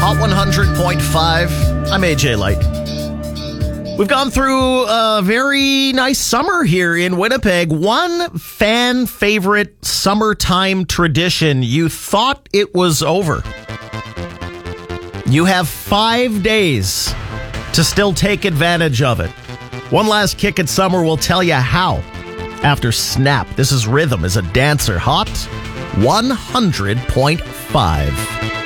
Hot 100.5. I'm AJ Light. We've gone through a very nice summer here in Winnipeg. One fan favorite summertime tradition. You thought it was over. You have 5 days to still take advantage of it. One last kick at summer will tell you how. After Snap, this is Rhythm as a dancer. Hot 100.5.